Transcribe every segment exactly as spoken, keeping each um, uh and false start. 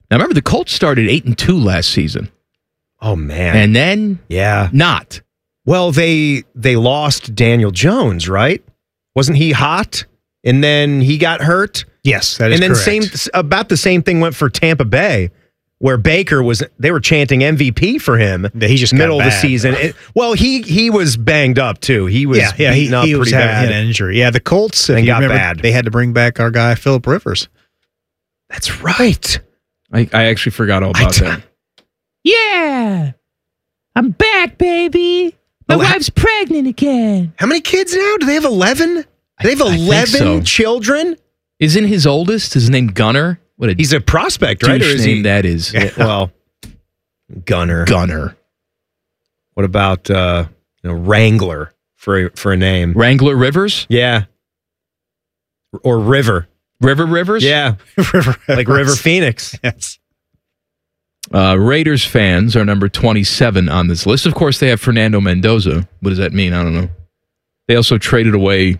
Now, remember, the Colts started eight and two last season. Oh, man. And then yeah. not. Well, they they lost Daniel Jones, right? Wasn't he hot? And then he got hurt? Yes, that is correct. And then correct. same about the same thing went for Tampa Bay, where Baker was, they were chanting M V P for him. He just middle got of the bad. season. It, well, he he was banged up too. He was yeah, yeah, beaten he, up he was pretty having bad. an injury. Yeah, the Colts, if And you got remember, bad. they had to bring back our guy, Phillip Rivers. That's right. I, I actually forgot all about that. Yeah. I'm back, baby. My Oh, ha- wife's pregnant again. How many kids now? Do they have eleven? Do they have I think eleven so. children? Isn't his oldest his name Gunner? What a He's a prospect, right? Or douche is name he? that is. Yeah, well, Gunner. Gunner. What about uh, you know, Wrangler for a, for a name? Wrangler Rivers? Yeah. Or River. River Rivers? Yeah. River Like River Phoenix. Yes. Uh, Raiders fans are number twenty-seven on this list. Of course, they have Fernando Mendoza. What does that mean? I don't know. They also traded away,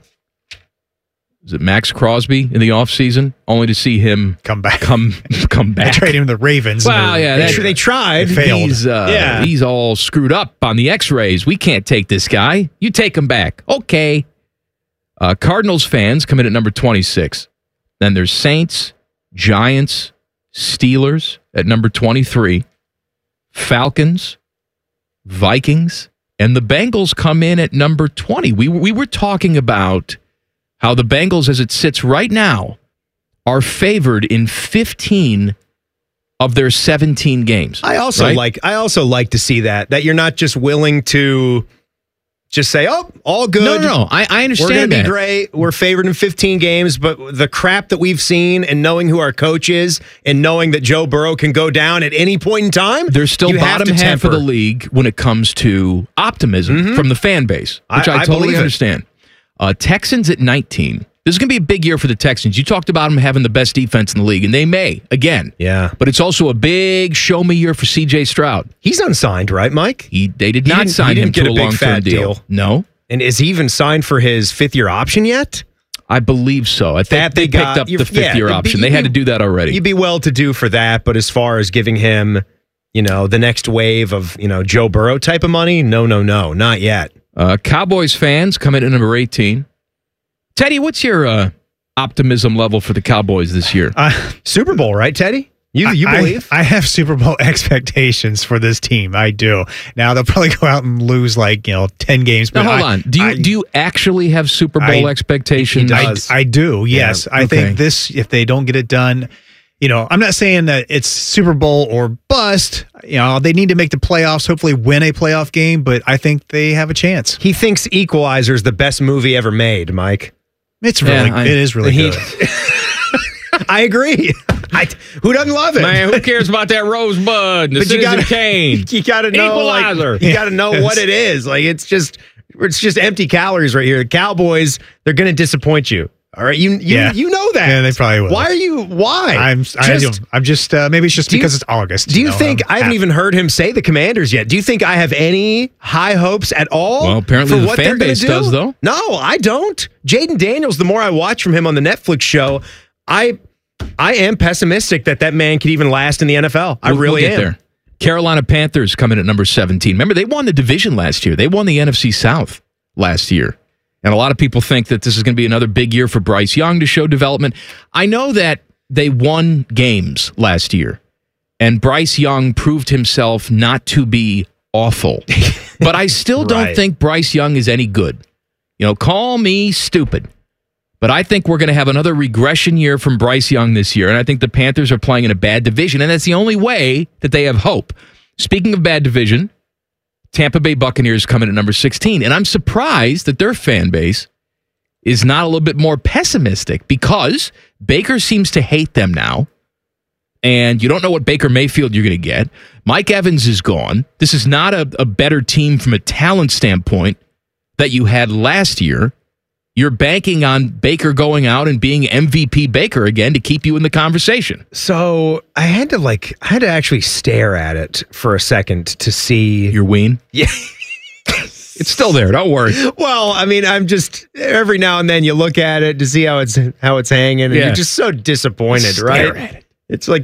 is it Max Crosby in the offseason, only to see him Come back. come come They back. traded him to the Ravens. Well, and yeah, They, that- tr- they tried. They failed. He's, uh, Yeah. he's all screwed up on the x-rays. We can't take this guy. You take him back. Okay. Uh, Cardinals fans come in at number twenty-six. Then there's Saints, Giants, Steelers at number twenty-three, Falcons, Vikings, and the Bengals come in at number twenty. We, we were talking about how the Bengals, as it sits right now, are favored in fifteen of their seventeen games. I also right? like I also like to see that that you're not just willing to just say, "Oh, all good." No, no, no. I, I We're understand going to be that. great. We're favored in fifteen games, but the crap that we've seen and knowing who our coach is and knowing that Joe Burrow can go down at any point in time, They're still you have bottom to half of temper. the league when it comes to optimism from the fan base, which I- I, I totally believe it. understand. Uh, Texans at nineteen. This is going to be a big year for the Texans. You talked about them having the best defense in the league, and they may, again. Yeah. But it's also a big show-me year for C J Stroud. He's unsigned, right, Mike? He They did He not didn't- sign he him didn't get to a a big long-term fat deal. deal. No. And is he even signed for his fifth year option yet? I believe so. I think That they, they picked got- up you're- the fifth-year yeah, option. you'd They be- had to do that already. You'd be well to do for that, but as far as giving him, you know, the next wave of, you know, Joe Burrow type of money, no, no, no, not yet. Uh, Cowboys fans come in at number eighteen. Teddy, what's your uh, optimism level for the Cowboys this year? Uh, Super Bowl, right, Teddy? You you I- believe? I, have Super Bowl expectations for this team. I do. Now they'll probably go out and lose like you know ten games. But Now, hold I- on. Do you I, do you actually have Super Bowl I- expectations? he I, does. I do. Yes, Yeah, I okay. think this. If they don't get it done, you know, I'm not saying that it's Super Bowl or bust. You know, they need to make the playoffs. Hopefully, win a playoff game. But I think they have a chance. He thinks Equalizer is the best movie ever made, Mike. It's really. Yeah, I- it is really He- good. I agree. I, who doesn't love it? Man, who cares about that Rosebud? The But you Citizen gotta- Kane. You got to know, Equalizer. like, you got to know what it is. Like it's just, it's just empty calories right here. The Cowboys, they're going to disappoint you. All right, you you, Yeah. you know that. Yeah, they probably will. Why are you? Why? I'm. I, Just- I'm just. Uh, maybe it's just Do you- because it's August. Do you know, think I'm I haven't happy. even heard him say the Commanders yet? Do you think I have any high hopes at all? Well, apparently for the what fan they're gonna base do? does, though. No, I don't. Jaden Daniels. The more I watch from him on the Netflix show, I I am pessimistic that that man could even last in the N F L. I We'll- really we'll get am. there. Carolina Panthers come in at number seventeen. Remember, they won the division last year. They won the N F C South last year. And a lot of people think that this is going to be another big year for Bryce Young to show development. I know that they won games last year, and Bryce Young proved himself not to be awful. But I still don't Right. think Bryce Young is any good. You know, call me stupid. But I think we're going to have another regression year from Bryce Young this year, and I think the Panthers are playing in a bad division, and that's the only way that they have hope. Speaking of bad division, Tampa Bay Buccaneers come in at number sixteen, and I'm surprised that their fan base is not a little bit more pessimistic because Baker seems to hate them now, and you don't know what Baker Mayfield you're going to get. Mike Evans is gone. This is not a, a better team from a talent standpoint that you had last year. You're banking on Baker going out and being M V P Baker again to keep you in the conversation. So I had to like I had to actually stare at it for a second to see Your ween? Yeah. It's still there. Don't worry. Well, I mean, I'm just every now and then you look at it to see how it's how it's hanging, and Yeah. you're just so disappointed, Stare right? at it. It's like